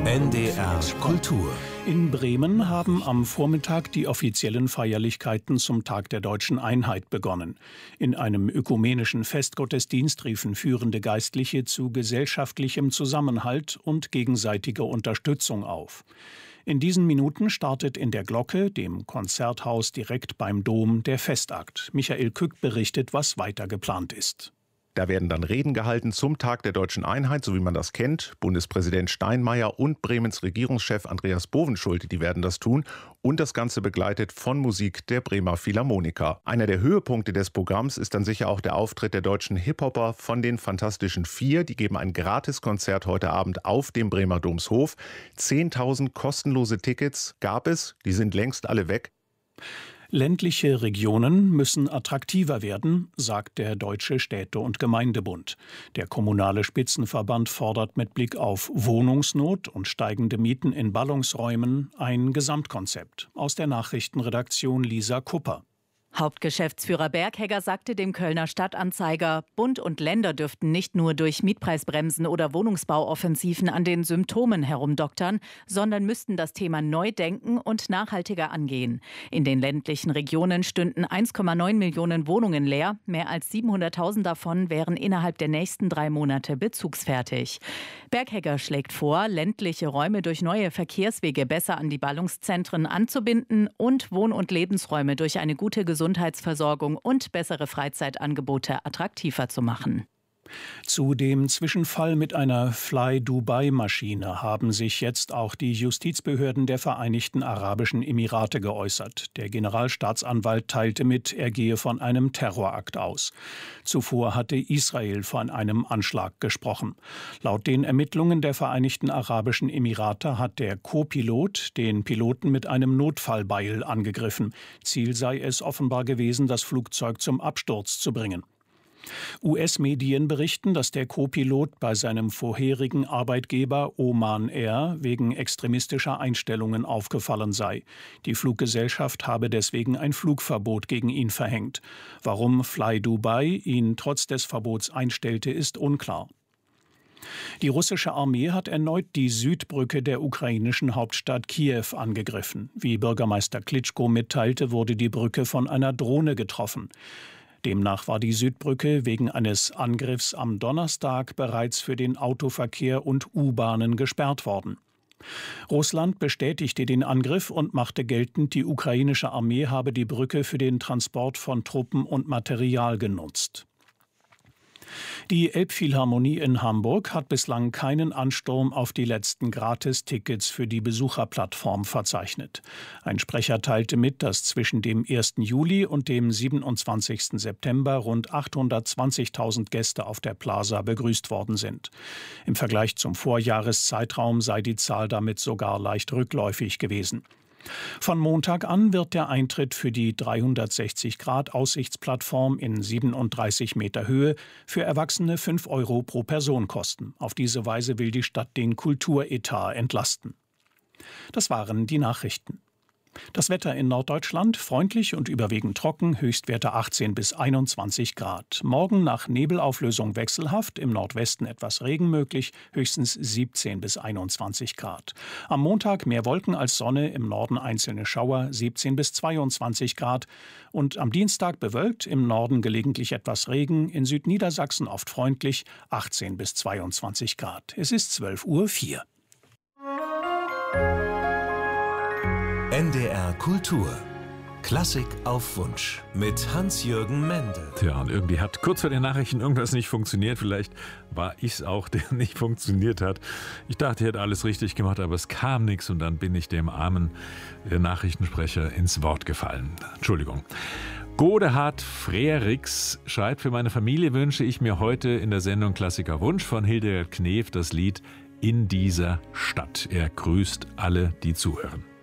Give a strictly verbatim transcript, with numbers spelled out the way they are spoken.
N D R Kultur. In Bremen haben am Vormittag die offiziellen Feierlichkeiten zum Tag der Deutschen Einheit begonnen. In einem ökumenischen Festgottesdienst riefen führende Geistliche zu gesellschaftlichem Zusammenhalt und gegenseitiger Unterstützung auf. In diesen Minuten startet in der Glocke, dem Konzerthaus direkt beim Dom, der Festakt. Michael Kück berichtet, was weiter geplant ist. Da werden dann Reden gehalten zum Tag der Deutschen Einheit, so wie man das kennt. Bundespräsident Steinmeier und Bremens Regierungschef Andreas Bovenschulte, die werden das tun. Und das Ganze begleitet von Musik der Bremer Philharmoniker. Einer der Höhepunkte des Programms ist dann sicher auch der Auftritt der deutschen Hip-Hopper von den Fantastischen Vier. Die geben ein Gratiskonzert heute Abend auf dem Bremer Domshof. zehntausend kostenlose Tickets gab es, die sind längst alle weg. Ländliche Regionen müssen attraktiver werden, sagt der Deutsche Städte- und Gemeindebund. Der kommunale Spitzenverband fordert mit Blick auf Wohnungsnot und steigende Mieten in Ballungsräumen ein Gesamtkonzept. Aus der Nachrichtenredaktion Lisa Kupper. Hauptgeschäftsführer Berghegger sagte dem Kölner Stadtanzeiger, Bund und Länder dürften nicht nur durch Mietpreisbremsen oder Wohnungsbauoffensiven an den Symptomen herumdoktern, sondern müssten das Thema neu denken und nachhaltiger angehen. In den ländlichen Regionen stünden eins Komma neun Millionen Wohnungen leer. Mehr als siebenhunderttausend davon wären innerhalb der nächsten drei Monate bezugsfertig. Berghegger schlägt vor, ländliche Räume durch neue Verkehrswege besser an die Ballungszentren anzubinden und Wohn- und Lebensräume durch eine gute Gesundheit Gesundheitsversorgung und bessere Freizeitangebote attraktiver zu machen. Zu dem Zwischenfall mit einer Fly-Dubai-Maschine haben sich jetzt auch die Justizbehörden der Vereinigten Arabischen Emirate geäußert. Der Generalstaatsanwalt teilte mit, er gehe von einem Terrorakt aus. Zuvor hatte Israel von einem Anschlag gesprochen. Laut den Ermittlungen der Vereinigten Arabischen Emirate hat der Co-Pilot den Piloten mit einem Notfallbeil angegriffen. Ziel sei es offenbar gewesen, das Flugzeug zum Absturz zu bringen. U S-Medien berichten, dass der Co-Pilot bei seinem vorherigen Arbeitgeber Oman Air wegen extremistischer Einstellungen aufgefallen sei. Die Fluggesellschaft habe deswegen ein Flugverbot gegen ihn verhängt. Warum Fly Dubai ihn trotz des Verbots einstellte, ist unklar. Die russische Armee hat erneut die Südbrücke der ukrainischen Hauptstadt Kiew angegriffen. Wie Bürgermeister Klitschko mitteilte, wurde die Brücke von einer Drohne getroffen. Demnach war die Südbrücke wegen eines Angriffs am Donnerstag bereits für den Autoverkehr und U-Bahnen gesperrt worden. Russland bestätigte den Angriff und machte geltend, die ukrainische Armee habe die Brücke für den Transport von Truppen und Material genutzt. Die Elbphilharmonie in Hamburg hat bislang keinen Ansturm auf die letzten Gratis-Tickets für die Besucherplattform verzeichnet. Ein Sprecher teilte mit, dass zwischen dem ersten Juli und dem siebenundzwanzigsten September rund achthundertzwanzigtausend Gäste auf der Plaza begrüßt worden sind. Im Vergleich zum Vorjahreszeitraum sei die Zahl damit sogar leicht rückläufig gewesen. Von Montag an wird der Eintritt für die dreihundertsechzig Grad Aussichtsplattform in siebenunddreißig Meter Höhe für Erwachsene fünf Euro pro Person kosten. Auf diese Weise will die Stadt den Kulturetat entlasten. Das waren die Nachrichten. Das Wetter in Norddeutschland freundlich und überwiegend trocken, Höchstwerte achtzehn bis einundzwanzig Grad. Morgen nach Nebelauflösung wechselhaft, im Nordwesten etwas Regen möglich, höchstens siebzehn bis einundzwanzig Grad. Am Montag mehr Wolken als Sonne, im Norden einzelne Schauer, siebzehn bis zweiundzwanzig Grad. Und am Dienstag bewölkt, im Norden gelegentlich etwas Regen, in Südniedersachsen oft freundlich, achtzehn bis zweiundzwanzig Grad. Es ist zwölf Uhr vier. N D R Kultur. Klassik auf Wunsch mit Hans-Jürgen Mendel. Tja, und irgendwie hat kurz vor den Nachrichten irgendwas nicht funktioniert. Vielleicht war ich es auch, der nicht funktioniert hat. Ich dachte, ich hätte alles richtig gemacht, aber es kam nichts und dann bin ich dem armen Nachrichtensprecher ins Wort gefallen. Entschuldigung. Godehard Frerichs schreibt, für meine Familie wünsche ich mir heute in der Sendung Klassik auf Wunsch von Hildegard Knef das Lied In dieser Stadt. Er grüßt alle, die zuhören.